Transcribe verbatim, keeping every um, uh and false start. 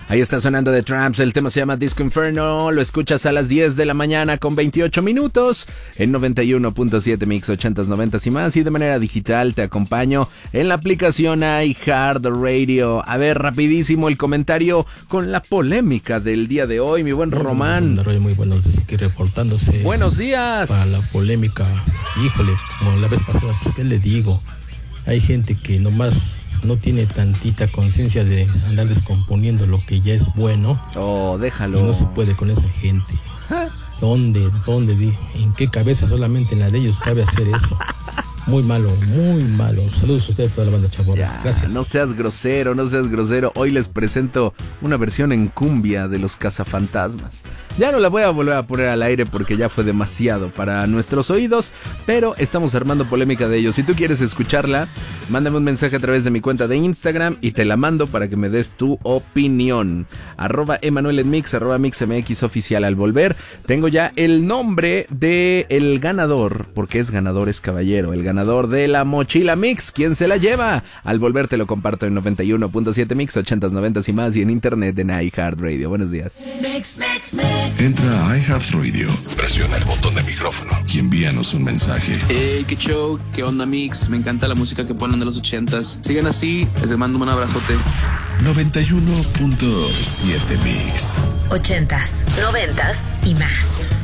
Ahí está sonando The Tramps, el tema se llama Disco Inferno, lo escuchas a las diez de la mañana con veintiocho minutos en noventa y uno punto siete Mix ochentas, noventas y más, y de manera digital te acompaño en la aplicación iHeartRadio. A ver, rapidísimo el comentario con la polémica del día de hoy, mi buen bueno, Román. Muy buenos días, aquí reportándose. Buenos días. Para la polémica, híjole, como la vez pasada, pues qué le digo, hay gente que nomás no tiene tantita conciencia de andar descomponiendo lo que ya es bueno. Oh, déjalo. Y no se puede con esa gente. ¿Dónde, dónde, en qué cabeza solamente en la de ellos cabe hacer eso? Muy malo, muy malo. Saludos a ustedes, toda la banda Chaborra. Gracias. No seas grosero, no seas grosero. Hoy les presento una versión en cumbia de los Cazafantasmas. Ya no la voy a volver a poner al aire porque ya fue demasiado para nuestros oídos, pero estamos armando polémica de ellos. Si tú quieres escucharla, mándame un mensaje a través de mi cuenta de Instagram y te la mando para que me des tu opinión. Arroba Emanuel en Mix, arroba MixMX oficial. Al volver, tengo ya el nombre de el ganador, porque es ganador, es caballero, el ganador de la mochila Mix. ¿Quién se la lleva? Al volver te lo comparto en noventa y uno punto siete Mix, ochentas, noventas y más, y en internet en iHeartRadio. Buenos días. Mix, mix, mix. Entra a iHeartRadio, presiona el botón de micrófono y envíanos un mensaje. Hey, qué show, qué onda Mix, me encanta la música que ponen de los ochentas. Sigan así, les mando un abrazote. noventa y uno punto siete Mix. Ochentas, noventas y más.